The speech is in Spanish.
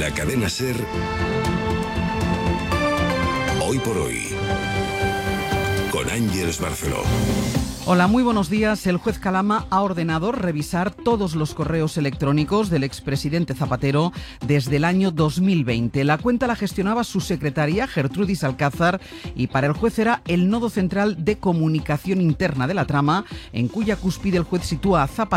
la cadena SER, Hoy por Hoy, con Ángeles Barceló. Hola, muy buenos días. El juez Calama ha ordenado revisar todos los correos electrónicos del expresidente Zapatero desde el año 2020. La cuenta la gestionaba su secretaria, Gertrudis Alcázar, y para el juez era el nodo central de comunicación interna de la trama, en cuya cúspide el juez sitúa a Zapatero